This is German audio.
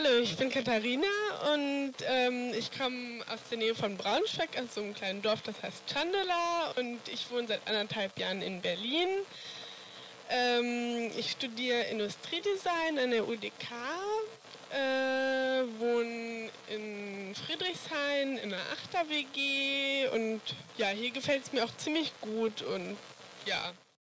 Hallo, ich bin Katharina und ich komme aus der Nähe von Braunschweig, aus so einem kleinen Dorf, das heißt Chandala, und ich wohne seit 1,5 Jahren in Berlin. Ich studiere Industriedesign an der UDK, wohne in Friedrichshain in einer Achter-WG und ja, hier gefällt es mir auch ziemlich gut und ja.